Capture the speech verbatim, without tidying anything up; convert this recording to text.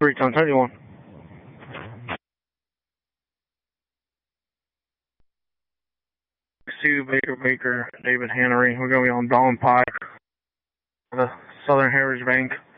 three ton thirty-one. Sue Baker Baker, David Hannery. We're going to be on Dawn Pike, the Southern Heritage Bank.